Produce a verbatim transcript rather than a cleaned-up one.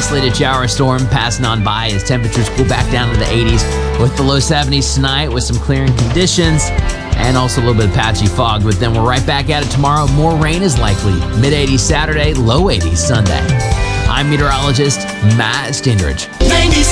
isolated shower storm passing on by as temperatures cool back down to the eighties with the low seventies tonight with some clearing conditions and also a little bit of patchy fog. But then we're right back at it tomorrow. More rain is likely. mid eighties Saturday, low eighties Sunday. I'm meteorologist Matt Steinrich.